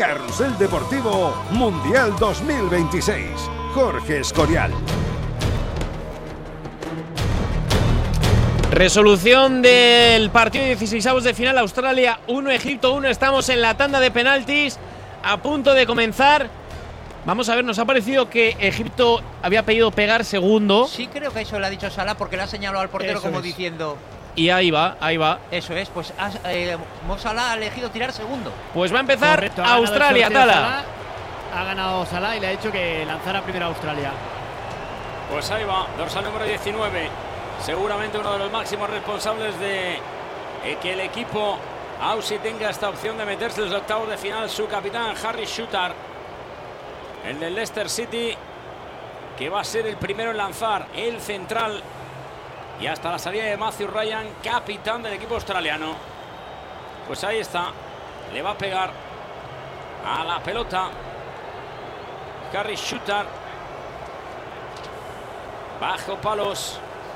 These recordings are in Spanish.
Carrusel Deportivo Mundial 2026. Jorge Escorial. Resolución del partido de 16avos de final. Australia 1, Egipto 1. Estamos en la tanda de penaltis, a punto de comenzar. Vamos a ver, nos ha parecido que Egipto había pedido pegar segundo. Sí, creo que eso le ha dicho Salah porque le ha señalado al portero Eso como es. diciendo... Y ahí va. Eso es, pues Mo Salah ha elegido tirar segundo. Pues va a empezar Correcto, Australia, Tala. Ha ganado Salah y le ha dicho que lanzara primero a Australia. Pues ahí va, dorsal número 19. Seguramente uno de los máximos responsables de que el equipo Aussie tenga esta opción de meterse en los octavos de final. Su capitán, Harry Shooter, el del Leicester City, que va a ser el primero en lanzar, el central. Y hasta la salida de Matthew Ryan, capitán del equipo australiano. Pues ahí está, le va a pegar a la pelota Harry Shooter. Bajo palos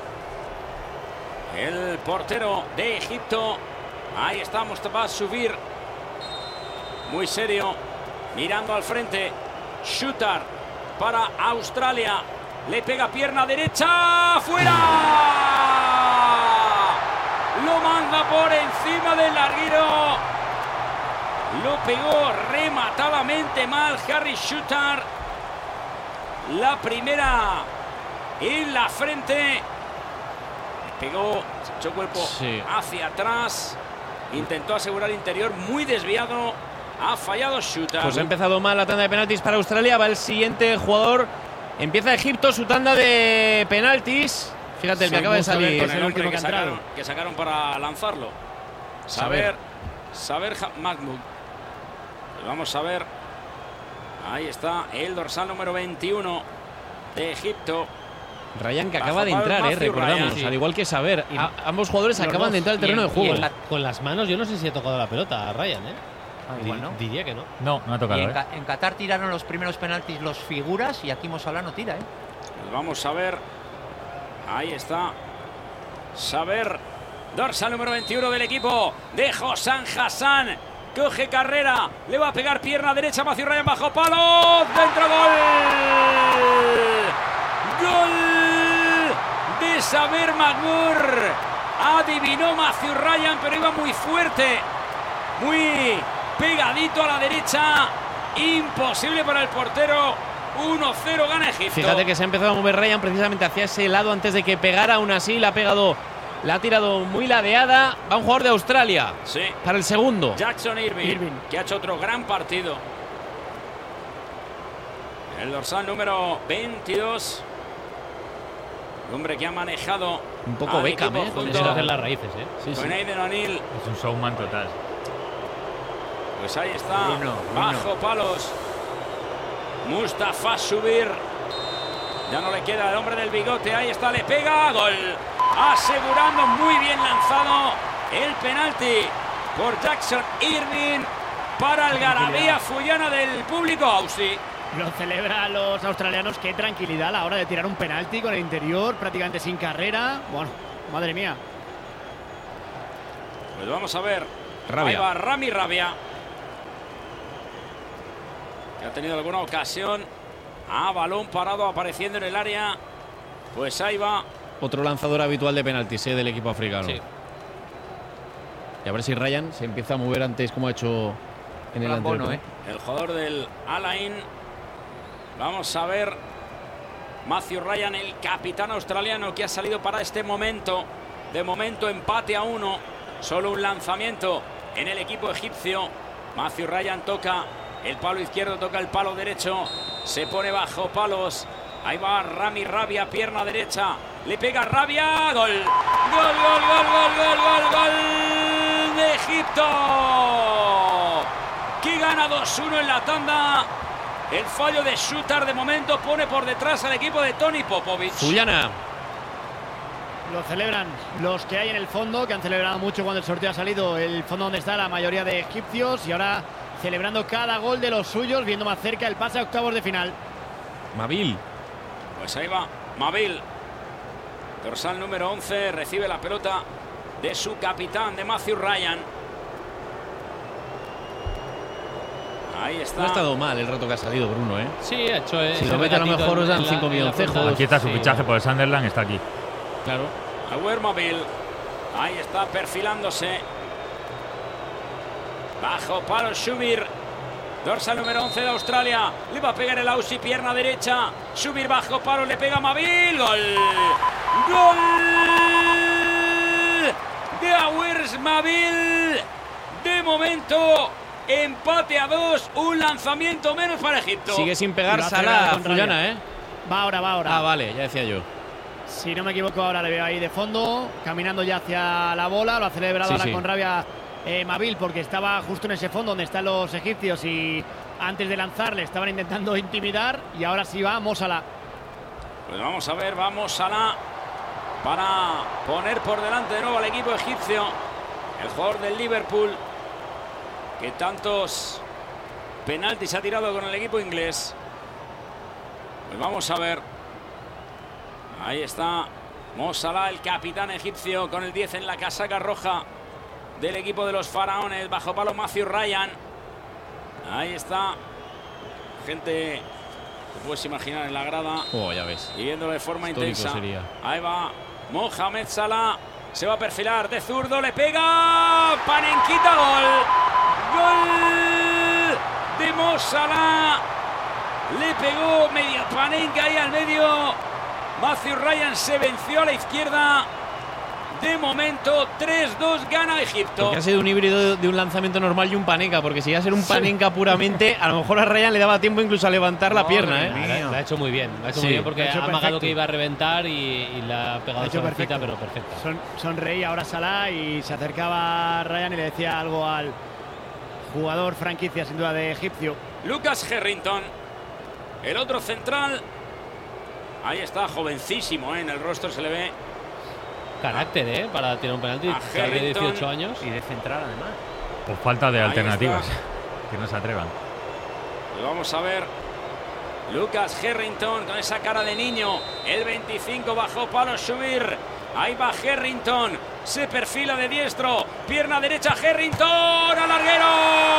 el portero de Egipto. Ahí está Mustafa Subir, muy serio, mirando al frente. Shooter para Australia, le pega pierna derecha, fuera. Lo manda por encima del larguero. Lo pegó rematadamente mal Harry Shooter. La primera en la frente. Pegó, echó cuerpo hacia atrás. Intentó asegurar interior, muy desviado. Ha fallado Shooter. Pues ha empezado mal la tanda de penaltis para Australia. Va el siguiente jugador. Empieza Egipto su tanda de penaltis. Fíjate, el que acaba de salir. Con el último que sacaron para lanzarlo. Saber Mahmoud. Pues vamos a ver. Ahí está el dorsal número 21 de Egipto. Ryan, que acaba de entrar, recordamos, Ryan, sí. Al igual que Saber. Ambos jugadores acaban de entrar al terreno de juego. Con las manos yo no sé si ha tocado la pelota a Ryan, Igual no. Diría que no. No ha tocado. En Qatar tiraron los primeros penaltis los figuras y aquí Mo Salah no tira, Pues vamos a ver. Ahí está Saber, dorsal número 21 del equipo de Hossam Hassan. Coge carrera, le va a pegar pierna derecha, Matthew Ryan bajo palos, dentro, gol de Saber Mahmoud. Adivinó Matthew Ryan, pero iba muy fuerte, muy pegadito a la derecha, imposible para el portero. 1-0 gana Egipto. Fíjate que se ha empezado a mover Ryan precisamente hacia ese lado antes de que pegara. Aún así la ha tirado muy ladeada. Va un jugador de Australia para el segundo, Jackson Irving, que ha hecho otro gran partido. El dorsal número 22, el hombre que ha manejado un poco Beckham, con eso hacer las raíces, con Aiden O'Neill. Es un showman total. Pues ahí está, bajo palos, Mustafa Subir. Ya no le queda el hombre del bigote. Ahí está, le pega, gol. Asegurando, muy bien lanzado el penalti por Jackson Irving para algarabía fullana del público Aussie. Lo celebran los australianos. Qué tranquilidad a la hora de tirar un penalti con el interior, prácticamente sin carrera. Bueno, madre mía. Pues vamos a ver. Rabia. Ahí va Rami Rabia, que ha tenido alguna ocasión a balón parado apareciendo en el área. Pues ahí va. Otro lanzador habitual de penaltis del equipo africano. Sí. Y a ver si Ryan se empieza a mover antes como ha hecho en el anterior. El jugador del Al-Ain. Vamos a ver. Matthew Ryan, el capitán australiano que ha salido para este momento. De momento empate a 1. Solo un lanzamiento en el equipo egipcio. Matthew Ryan toca el palo izquierdo, toca el palo derecho. Se pone bajo palos. Ahí va Rami Rabia, pierna derecha. Le pega Rabia. Gol. Gol de Egipto, que gana 2-1 en la tanda. El fallo de Shooter de momento pone por detrás al equipo de Tony Popovic. Fullana. Lo celebran los que hay en el fondo, que han celebrado mucho cuando el sorteo ha salido. El fondo donde está la mayoría de egipcios. Y ahora celebrando cada gol de los suyos, viendo más cerca el pase a octavos de final. Mabil. Pues ahí va Mabil, dorsal número 11, recibe la pelota de su capitán, de Matthew Ryan. Ahí está. No ha estado mal el rato que ha salido Bruno, ¿eh? Sí, ha hecho. Si lo mete a lo mejor os dan 5 milloncejos. Aquí está su fichaje por el Sunderland, está aquí. Claro. Awermobile. Ahí está perfilándose. Bajo palo Schubir. Dorsal número 11 de Australia. Le va a pegar el Aussie, pierna derecha. Schubir bajo palo, le pega Mavil. ¡Gol! ¡Gol! De Awermobile. De momento, empate a 2. Un lanzamiento menos para Egipto. Sigue sin pegar Lo hace Salah, contra Fullana, ¿eh? Va ahora. Ah, vale, ya decía yo. Si no me equivoco, ahora le veo ahí de fondo, caminando ya hacia la bola. Lo ha celebrado ahora con rabia Mavil, porque estaba justo en ese fondo donde están los egipcios y antes de lanzar le estaban intentando intimidar. Y ahora sí va Mo Salah. Pues vamos a ver, vamos Salah para poner por delante de nuevo al equipo egipcio. El jugador del Liverpool, que tantos penaltis ha tirado con el equipo inglés. Pues vamos a ver. Ahí está Mo Salah, el capitán egipcio, con el 10 en la casaca roja del equipo de los faraones. Bajo palo Matthew Ryan. Ahí está. Gente, te puedes imaginar en la grada. Oh, ya ves. Y viéndolo de forma Histórico intensa. sería. Ahí va Mohamed Salah. Se va a perfilar de zurdo. Le pega. Panenquita. Gol. Gol de Mo Salah. Le pegó media panenca ahí al medio. Matthew Ryan se venció a la izquierda. De momento 3-2 gana Egipto. Porque ha sido un híbrido de un lanzamiento normal y un panenca, porque si iba a ser un panenca puramente, a lo mejor a Ryan le daba tiempo incluso a levantar la pierna, ¿eh? Lo ha hecho muy bien. Lo ha hecho muy bien porque ha amagado que iba a reventar y le ha pegado suavecita, pero perfecta. Sonreía ahora Salah y se acercaba a Ryan y le decía algo al jugador franquicia, sin duda, de egipcio. Lucas Harrington, el otro central. Ahí está, jovencísimo, ¿eh? En el rostro se le ve carácter, para tirar un penalti. De 18 años. Y de central, además. Por falta de alternativas. Que no se atrevan. Pues vamos a ver. Lucas Harrington con esa cara de niño. El 25 bajo palo Schubir. Ahí va Harrington. Se perfila de diestro. Pierna derecha Harrington. ¡Al larguero!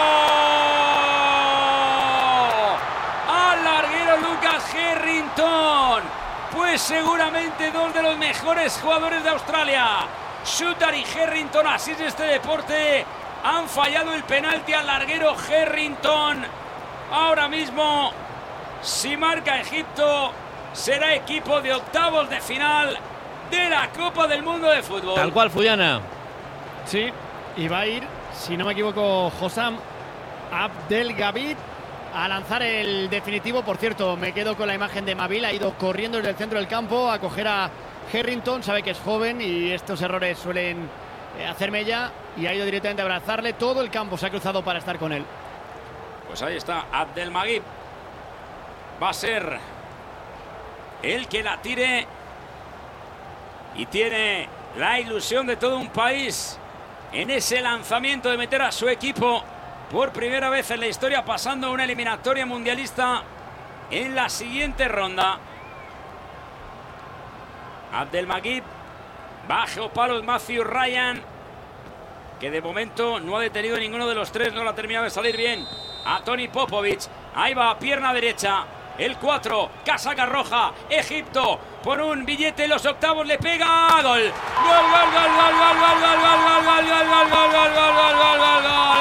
¡Al larguero Lucas Harrington! Pues seguramente dos de los mejores jugadores de Australia. Shooter y Harrington, así es este deporte. Han fallado el penalti al larguero Harrington. Ahora mismo, si marca Egipto, será equipo de octavos de final de la Copa del Mundo de Fútbol. Tal cual, Fullana. Sí, y va a ir, si no me equivoco, Hossam Abdelgabid a lanzar el definitivo. Por cierto, me quedo con la imagen de Mavil. Ha ido corriendo desde el centro del campo a coger a Harrington. Sabe que es joven y estos errores suelen hacer mella. Y ha ido directamente a abrazarle. Todo el campo se ha cruzado para estar con él. Pues ahí está Abdelmagib. Va a ser el que la tire. Y tiene la ilusión de todo un país en ese lanzamiento de meter a su equipo por primera vez en la historia, pasando a una eliminatoria mundialista en la siguiente ronda. Abdelmagib, bajo palos Matthew Ryan, que de momento no ha detenido ninguno de los tres, no la ha terminado de salir bien a Tony Popovic. Ahí va, pierna derecha, el 4, casaca roja, Egipto, por un billete en los octavos, le pega, gol, gol, gol, gol, gol, gol, gol, gol, gol, gol, gol, gol, gol, gol, gol, gol, gol,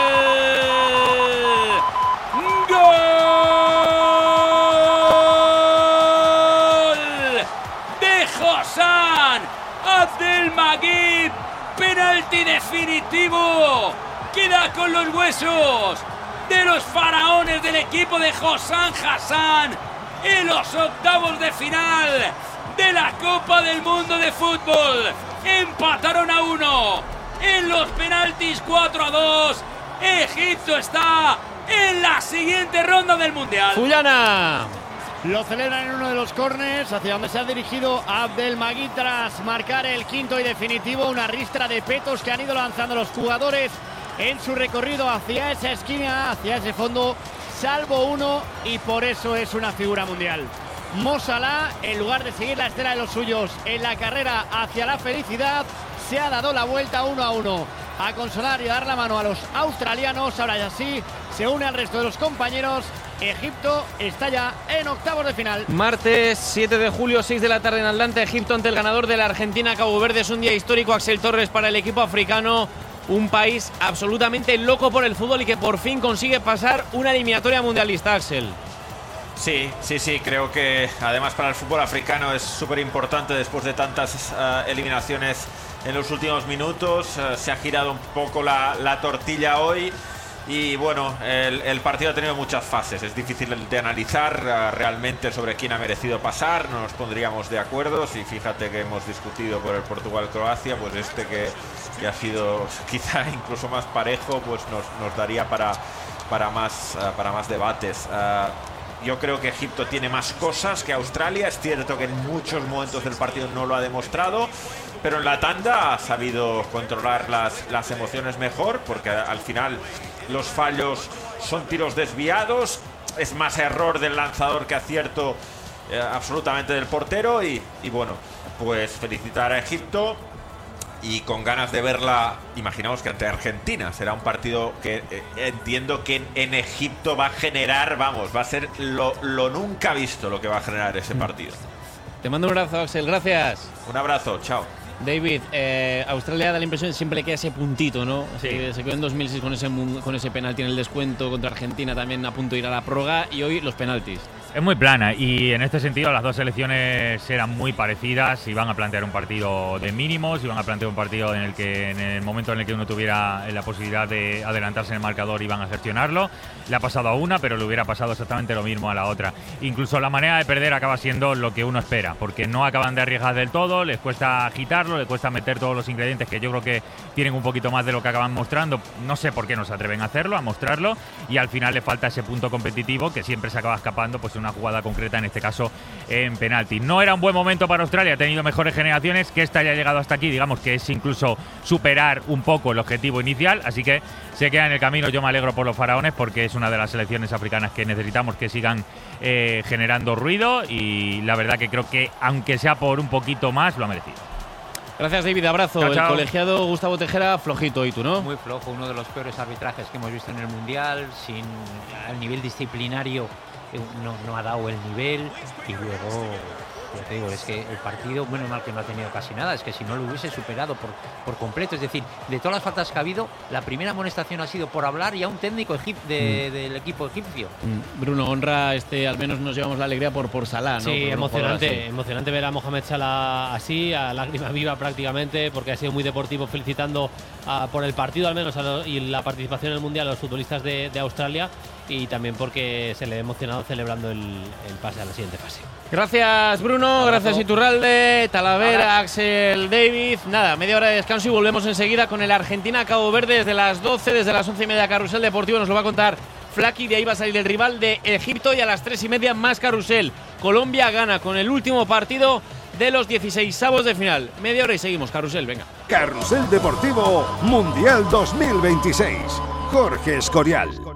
gol de Hossam Abdelmagib, penalti definitivo, queda con los huesos de los faraones del equipo de Hossam Hassan en los octavos de final de la Copa del Mundo de Fútbol. Empataron a 1 en los penaltis, 4-2. Egipto está en la siguiente ronda del Mundial. Fullana. Lo celebran en uno de los córners hacia donde se ha dirigido Abdelmagib tras marcar el quinto y definitivo. Una ristra de petos que han ido lanzando los jugadores en su recorrido hacia esa esquina, hacia ese fondo, salvo uno, y por eso es una figura mundial. Mo Salah, en lugar de seguir la estela de los suyos en la carrera hacia la felicidad, se ha dado la vuelta 1-1. a consolar y a dar la mano a los australianos. Ahora ya sí, se une al resto de los compañeros. Egipto está ya en octavos de final. Martes 7 de julio, 6 de la tarde en Atlanta. Egipto ante el ganador de la Argentina-Cabo Verde. Es un día histórico, Axel Torres, para el equipo africano. Un país absolutamente loco por el fútbol y que por fin consigue pasar una eliminatoria mundialista, Axel. Sí, creo que además para el fútbol africano es súper importante después de tantas eliminaciones en los últimos minutos. Se ha girado un poco la tortilla hoy y bueno, el partido ha tenido muchas fases. Es difícil de analizar realmente sobre quién ha merecido pasar, no nos pondríamos de acuerdo. Si fíjate que hemos discutido por el Portugal-Croacia, pues que ha sido quizá incluso más parejo, pues nos daría para más debates. Yo creo que Egipto tiene más cosas que Australia. Es cierto que en muchos momentos del partido no lo ha demostrado, pero en la tanda ha sabido controlar las emociones mejor, porque al final los fallos son tiros desviados. Es más error del lanzador que acierto absolutamente del portero. Y bueno, pues felicitar a Egipto. Y con ganas de verla, imaginamos que ante Argentina será un partido que entiendo que en Egipto va a generar, va a ser lo nunca visto lo que va a generar ese partido. Te mando un abrazo, Axel, gracias. Un abrazo, chao. David, Australia da la impresión de que siempre le queda ese puntito, ¿no? Sí. Se quedó en 2006 con ese penalti en el descuento, contra Argentina también a punto de ir a la prórroga, y hoy los penaltis. Es muy plana y en este sentido las dos selecciones eran muy parecidas. Iban a plantear un partido de mínimos, iban a plantear un partido en el que en el momento en el que uno tuviera la posibilidad de adelantarse en el marcador iban a gestionarlo. Le ha pasado a una, pero le hubiera pasado exactamente lo mismo a la otra. Incluso la manera de perder acaba siendo lo que uno espera, porque no acaban de arriesgar del todo, les cuesta agitarlo, les cuesta meter todos los ingredientes que yo creo que tienen un poquito más de lo que acaban mostrando. No sé por qué no se atreven a hacerlo, a mostrarlo, y al final le falta ese punto competitivo que siempre se acaba escapando, pues una jugada concreta, en este caso en penalti. No era un buen momento para Australia, ha tenido mejores generaciones, que esta haya llegado hasta aquí, digamos que es incluso superar un poco el objetivo inicial, así que se queda en el camino. Yo me alegro por los faraones porque es una de las selecciones africanas que necesitamos que sigan generando ruido, y la verdad que creo que aunque sea por un poquito más, lo ha merecido. Gracias, David, abrazo. Chao, chao. El colegiado Gustavo Tejera, flojito, ¿y tú, no? Muy flojo, uno de los peores arbitrajes que hemos visto en el Mundial, sin el nivel disciplinario. No ha dado el nivel, y luego, ya te digo, es que el partido, menos mal que no ha tenido casi nada, es que si no lo hubiese superado por completo. Es decir, de todas las faltas que ha habido, la primera amonestación ha sido por hablar y a un técnico del equipo egipcio. Bruno, honra, al menos nos llevamos la alegría por Salah, ¿no? Sí, emocionante ver a Mohamed Salah así, a lágrima viva prácticamente, porque ha sido muy deportivo, felicitando por el partido al menos y la participación en el Mundial a los futbolistas de Australia, y también porque se le ha emocionado celebrando el pase a la siguiente fase. Gracias, Bruno, gracias Iturralde, Talavera, Axel, David. Nada, media hora de descanso y volvemos enseguida con el Argentina-Cabo Verde desde las 12, desde las 11:30 Carrusel Deportivo. Nos lo va a contar Flaky, de ahí va a salir el rival de Egipto, y a las 3:30 más Carrusel. Colombia gana con el último partido de los 16avos de final. Media hora y seguimos, Carrusel, venga. Carrusel Deportivo Mundial 2026. Jorge Escorial.